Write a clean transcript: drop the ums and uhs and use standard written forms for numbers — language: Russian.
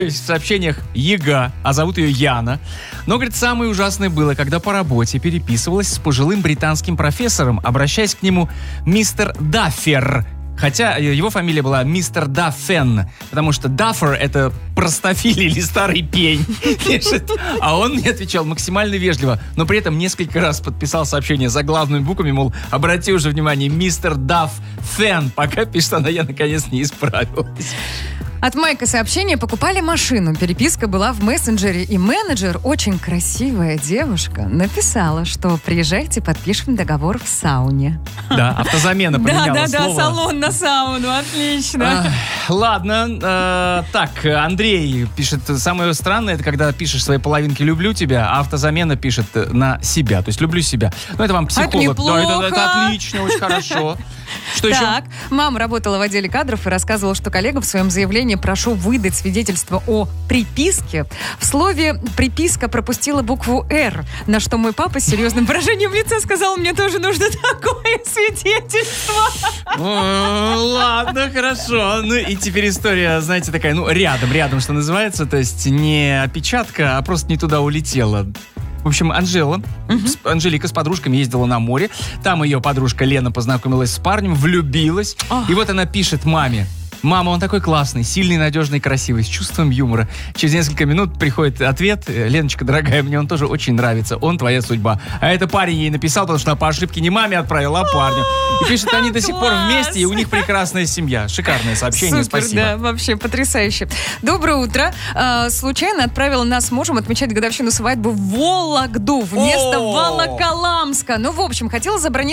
в сообщениях Яга, а зовут ее Яна. Но, говорит, самое ужасное было, когда по работе переписывалась с пожилым британским профессором, обращаясь к нему мистер Даффер. Хотя его фамилия была мистер Даффен, потому что Даффер — это простофиль или старый пень, пишет. А он мне отвечал максимально вежливо, но при этом несколько раз подписал сообщение заглавными буквами, мол, обрати уже внимание, мистер Даффен, пока, пишет она, я наконец не исправилась. От Майка сообщение: покупали машину. Переписка была в мессенджере, и менеджер, очень красивая девушка, написала, что приезжайте, подпишем договор в сауне. Да, автозамена поменяла слово. Да, салон на сауну, отлично. Ладно, так, Андрей пишет, самое странное, это когда пишешь своей половинке «люблю тебя», а автозамена пишет на себя, то есть «люблю себя». Ну, это вам психолог. Это неплохо. Да, это отлично, очень хорошо. Что еще? Так, мама работала в отделе кадров и рассказывала, что коллега в своем заявлении прошу выдать свидетельство о приписке. В слове «приписка» пропустила букву «Р», на что мой папа с серьезным выражением лица сказал: мне тоже нужно такое свидетельство. Ладно, хорошо. Ну и теперь история, знаете, такая, рядом, что называется, то есть не опечатка, а просто не туда улетела. В общем, Анжелика с подружками ездила на море. Там ее подружка Лена познакомилась с парнем, влюбилась. И вот она пишет маме: «Мама, он такой классный, сильный, надежный, красивый, с чувством юмора». Через несколько минут приходит ответ: «Леночка, дорогая, мне он тоже очень нравится, он твоя судьба». А это парень ей написал, потому что она по ошибке не маме отправила, а парню. И пишет, они до сих пор вместе, и у них прекрасная семья. Шикарное сообщение, супер, спасибо. Да, вообще потрясающе. Доброе утро. Случайно отправила нас с мужем отмечать годовщину свадьбы в Вологду вместо Волоколамска. Ну, в общем, хотела забронировать